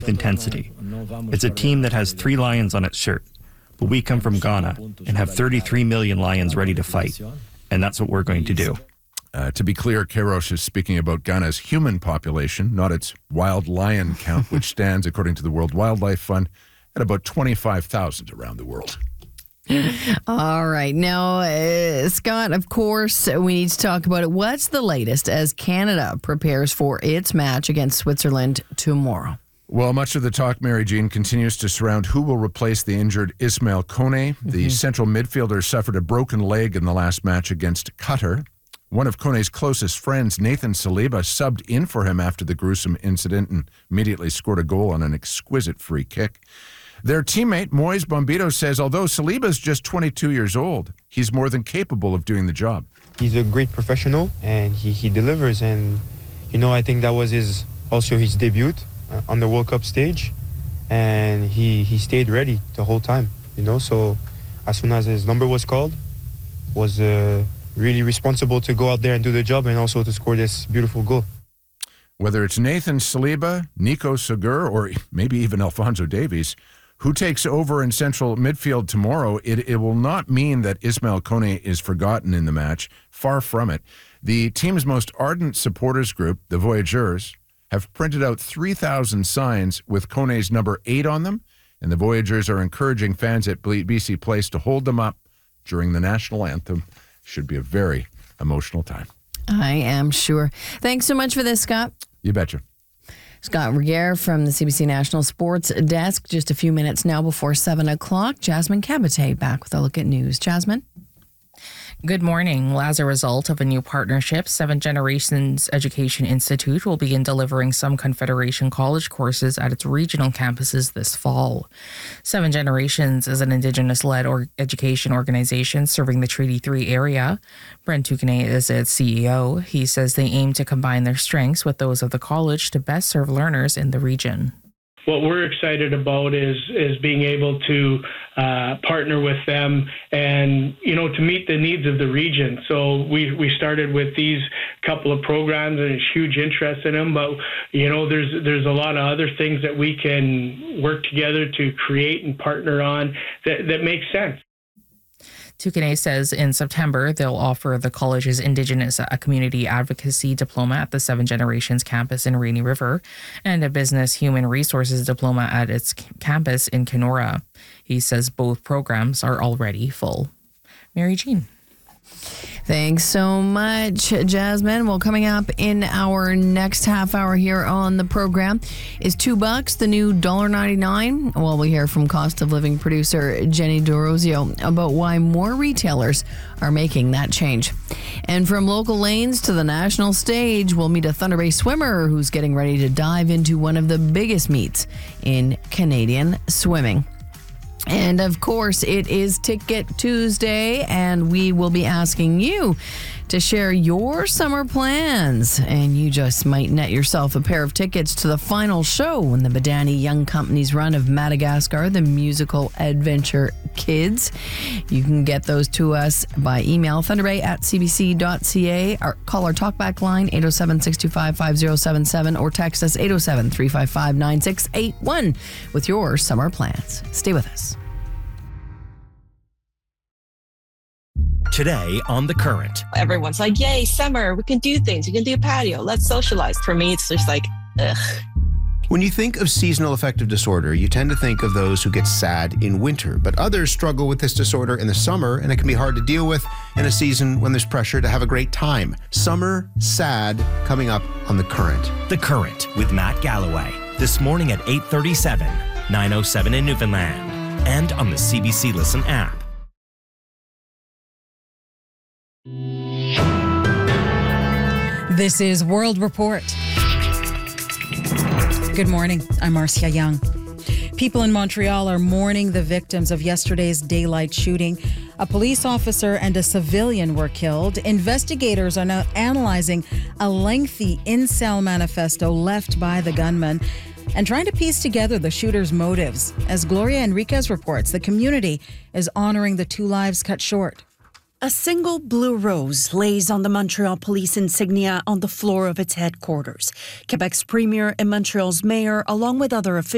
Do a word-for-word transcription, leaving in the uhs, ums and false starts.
intensity. It's a team that has three lions on its shirt, but we come from Ghana and have thirty-three million lions ready to fight, and that's what we're going to do. Uh, to be clear, Queiroz is speaking about Ghana's human population, not its wild lion count, which stands, according to the World Wildlife Fund, at about twenty-five thousand around the world. All right. Now, uh, Scott, of course, we need to talk about it. What's the latest as Canada prepares for its match against Switzerland tomorrow? Well, much of the talk, Mary Jean, continues to surround who will replace the injured Ismail Kone. The mm-hmm. central midfielder suffered a broken leg in the last match against Qatar. One of Kone's closest friends, Nathan Saliba, subbed in for him after the gruesome incident and immediately scored a goal on an exquisite free kick. Their teammate, Moise Bombito, says although Saliba's just twenty-two years old, he's more than capable of doing the job. He's a great professional, and he, he delivers. And, you know, I think that was his also his debut uh, on the World Cup stage. And he, he stayed ready the whole time, you know. So as soon as his number was called, was uh, really responsible to go out there and do the job and also to score this beautiful goal. Whether it's Nathan Saliba, Nico Segur, or maybe even Alphonso Davies, who takes over in central midfield tomorrow, it, it will not mean that Ismail Kone is forgotten in the match. Far from it. The team's most ardent supporters group, the Voyageurs, have printed out three thousand signs with Kone's number eight on them, and the Voyageurs are encouraging fans at B C Place to hold them up during the national anthem. Should be a very emotional time. I am sure. Thanks so much for this, Scott. You betcha. Scott Regier from the C B C National Sports Desk. Just a few minutes now before seven o'clock. Jasmine Cabate back with a look at news. Jasmine? Good morning. Well, as a result of a new partnership, Seven Generations Education Institute will begin delivering some Confederation College courses at its regional campuses this fall. Seven Generations is an Indigenous-led or education organization serving the Treaty three area. Brent Tukane is its C E O. He says they aim to combine their strengths with those of the college to best serve learners in the region. What we're excited about is is being able to uh, partner with them and, you know, to meet the needs of the region. So we, we started with these couple of programs and there's huge interest in them. But, you know, there's there's a lot of other things that we can work together to create and partner on that, that make sense. Tukane says in September, they'll offer the college's Indigenous Community Advocacy Diploma at the Seven Generations campus in Rainy River and a Business Human Resources Diploma at its campus in Kenora. He says both programs are already full. Mary Jean. Thanks so much, Jasmine. Well, coming up in our next half hour here on the program is two bucks, the new one dollar ninety-nine. Well, we hear from cost of living producer Jenny D'Orozio about why more retailers are making that change. And from local lanes to the national stage, we'll meet a Thunder Bay swimmer who's getting ready to dive into one of the biggest meets in Canadian swimming. And of course, it is Ticket Tuesday, and we will be asking you to share your summer plans. And you just might net yourself a pair of tickets to the final show in the Badani Young Company's run of Madagascar, the musical adventure Kids. You can get those to us by email, thunderbay at c b c dot c a, or call our talkback line, eight oh seven, six two five, five oh seven seven, or text us eight oh seven, three five five, nine six eight one with your summer plans. Stay with us. Today on The Current. Everyone's like, yay, summer, we can do things. We can do patio. Let's socialize. For me, it's just like, ugh. When you think of seasonal affective disorder, you tend to think of those who get sad in winter, but others struggle with this disorder in the summer, and it can be hard to deal with in a season when there's pressure to have a great time. Summer Sad, coming up on The Current. The Current with Matt Galloway. This morning at eight thirty-seven, nine oh seven in Newfoundland, and on the C B C Listen app. This is World Report. Good morning. I'm Marcia Young. People in Montreal are mourning the victims of yesterday's daylight shooting. A police officer and a civilian were killed. Investigators are now analyzing a lengthy in-cell manifesto left by the gunman and trying to piece together the shooter's motives. As Gloria Enriquez reports, the community is honoring the two lives cut short. A single blue rose lays on the Montreal police insignia on the floor of its headquarters. Quebec's premier and Montreal's mayor, along with other officials,